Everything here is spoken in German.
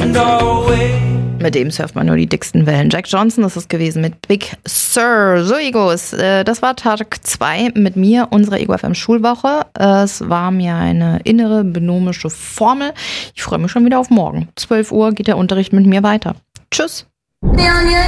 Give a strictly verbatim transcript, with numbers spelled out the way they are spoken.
Mit dem surft man nur die dicksten Wellen. Jack Johnson ist es gewesen mit Big Sur. So, Egos, das war Tag zwei mit mir, unserer Ego F M Schulwoche. Es war mir eine innere binomische Formel. Ich freue mich schon wieder auf morgen. zwölf Uhr geht der Unterricht mit mir weiter. Tschüss. Be on your